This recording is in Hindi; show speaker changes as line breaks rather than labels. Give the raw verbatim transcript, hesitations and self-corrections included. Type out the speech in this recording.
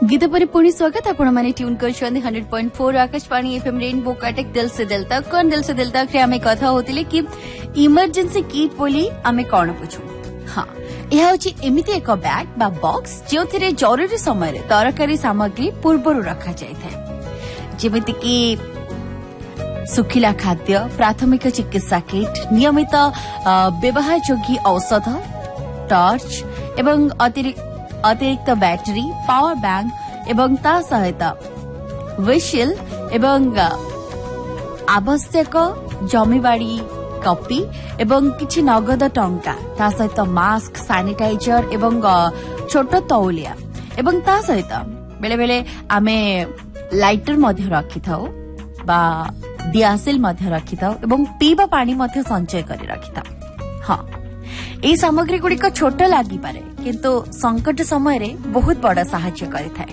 गीत पर पुणी स्वागत आपण माने ट्यून कर hundred point four Akashvani FM rainbow Cuttack दिल से दिल तक कौन दिल से दिल तक रे आमे कथा होतिले कि इमरजेंसी किट बोली आमे कोन बुझू। हां यह होची एमिति एक बैग बा बॉक्स जोथिरे जरूरी समय रे तरकारी सामग्री पूर्वरु रखा जाय थाए, जेमिति कि सुखिला खाद्य, प्राथमिक चिकित्सा किट, नियमित व्यवहार योग्य औषध, टॉर्च एवं अतिरिक्त अतिरिक्त बैटरी, पावर बैंक एवं ता सहित विशिल एवं आवश्यक जमीबाड़ी कॉपी एवं किछि नगद टंका, ता सहित मास्क, सैनिटाइजर एवं छोट तौलिया एवं ता सहित बेले बेले आमे लाइटर मध्य रखि थाउ बा दियासिल मध्य रखि थाउ एवं पीबा पानी मध्य संचय करि रखि थाउ। हां एई सामग्री गुड़िक छोट लागि पारे किंतु संकट समय रे बहुत बड़ा सहायता करिथाय।